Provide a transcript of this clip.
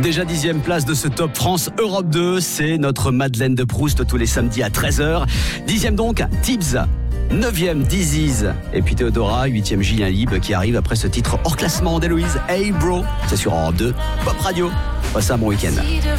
Déjà 10e place de ce Top France Europe 2. C'est notre Madeleine de Proust tous les samedis à 13h. 10e donc, Tibbs. 9e, Disease. Et puis Théodora, 8e, Julien Libre qui arrive après ce titre hors classement d'Héloïse. Hey bro, c'est sur Europe 2, Pop Radio. Passez un bon week-end.